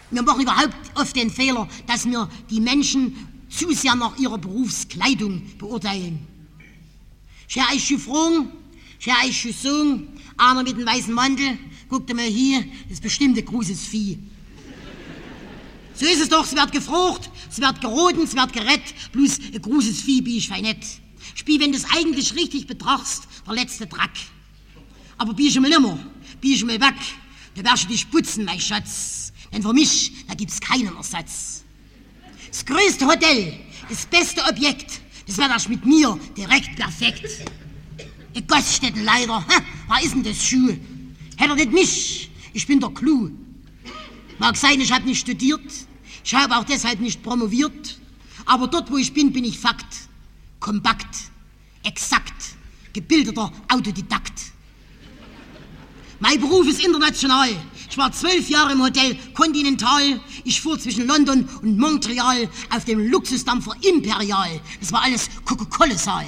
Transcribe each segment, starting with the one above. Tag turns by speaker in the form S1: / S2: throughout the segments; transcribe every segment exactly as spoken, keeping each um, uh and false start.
S1: Wir machen überhaupt oft den Fehler, dass wir die Menschen zu sehr nach ihrer Berufskleidung beurteilen. Ich habe euch schon fragen, ich habe euch schon sagen, einer mit dem weißen Mantel, guckt mal hier, das ist bestimmt ein großes Vieh. So ist es doch, es wird gefrucht, es wird geroden, es wird gerettet, bloß ein großes Vieh bin ich fein nicht. Ich bin, wenn du es eigentlich richtig betrachtest, der letzte Drack. Aber bin ich mal nimmer, bin ich mal weg, da wirst du dich putzen, mein Schatz. Denn für mich, da gibt's keinen Ersatz. Das größte Hotel, das beste Objekt, das wäre das mit mir direkt perfekt. In Gaststätten leider, ha, was ist denn das Schuh? Hätte er nicht mich, ich bin der Clou. Mag sein, ich habe nicht studiert, ich habe auch deshalb nicht promoviert, aber dort, wo ich bin, bin ich Fakt, kompakt, exakt, gebildeter Autodidakt. Mein Beruf ist international. Ich war zwölf Jahre im Hotel Continental. Ich fuhr zwischen London und Montreal auf dem Luxusdampfer Imperial. Das war alles kolossal.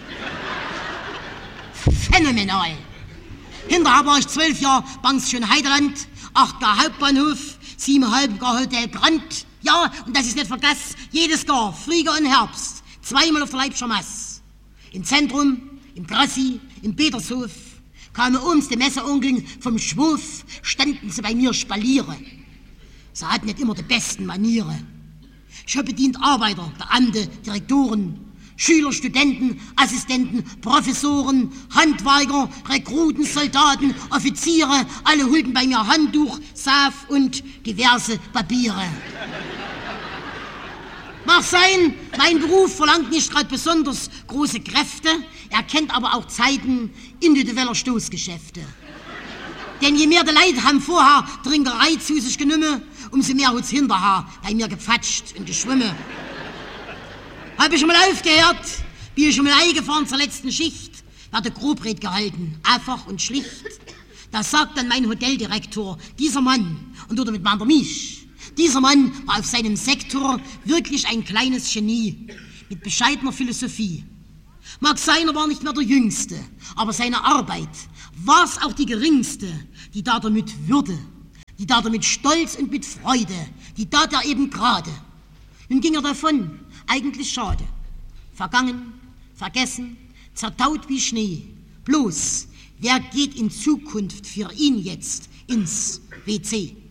S1: Phänomenal. Hinterher war ich zwölf Jahre Pension Heideland, achter Hauptbahnhof, siebeneinhalb Hotel Grand. Ja, und das ist nicht vergessen, jedes Jahr, Frühjahr und Herbst, zweimal auf der Leipziger Messe. Im Zentrum, im Grassi, im Petershof, kamen ums die Messeonkeln vom Schwurf, standen sie bei mir spaliere. Sie hatten nicht immer die besten Manieren. Ich habe bedient Arbeiter, Beamte, Direktoren, Schüler, Studenten, Assistenten, Professoren, Handwerker, Rekruten, Soldaten, Offiziere, alle holten bei mir Handtuch, Saft und diverse Papiere. Mag sein, mein Beruf verlangt nicht gerade besonders große Kräfte, er kennt aber auch Zeiten individueller Stoßgeschäfte. Denn je mehr die Leute haben vorher Trinkerei zu sich genommen, umso mehr hat's hinterher bei mir gepfatscht und geschwommen. Hab ich mal aufgehört, bin ich mal eingefahren zur letzten Schicht, werde Grobred gehalten, einfach und schlicht. Da sagt dann mein Hoteldirektor, dieser Mann, und oder mit meiner Mich, dieser Mann war auf seinem Sektor wirklich ein kleines Genie, mit bescheidener Philosophie. Mag sein, er war nicht mehr der Jüngste, aber seine Arbeit war's auch die geringste, die tat er mit Würde, die tat er mit Stolz und mit Freude, die tat er eben gerade. Nun ging er davon, eigentlich schade. Vergangen, vergessen, zertaut wie Schnee. Bloß, wer geht in Zukunft für ihn jetzt ins W C?